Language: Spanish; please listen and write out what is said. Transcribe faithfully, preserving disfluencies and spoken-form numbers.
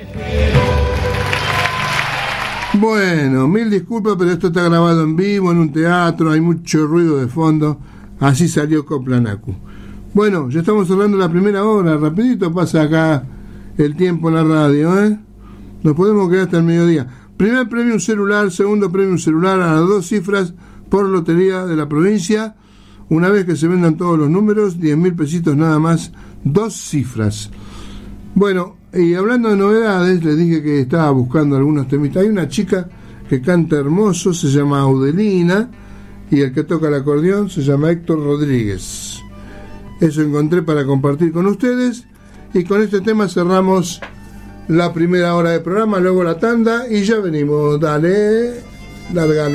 Bueno, mil disculpas, pero esto está grabado en vivo, en un teatro, hay mucho ruido de fondo. Así salió Coplanacu. Bueno, ya estamos cerrando la primera hora. Rapidito pasa acá el tiempo en la radio, ¿eh? Nos podemos quedar hasta el mediodía. Primer premio un celular, segundo premio un celular a las dos cifras por lotería de la provincia. Una vez que se vendan todos los números, diez mil pesitos nada más, dos cifras. Bueno, y hablando de novedades, les dije que estaba buscando algunos temitas. Hay una chica que canta hermoso, se llama Audelina, y el que toca el acordeón se llama Héctor Rodríguez. Eso encontré para compartir con ustedes, y con este tema cerramos la primera hora del programa, luego la tanda, y ya venimos. Dale, largalo.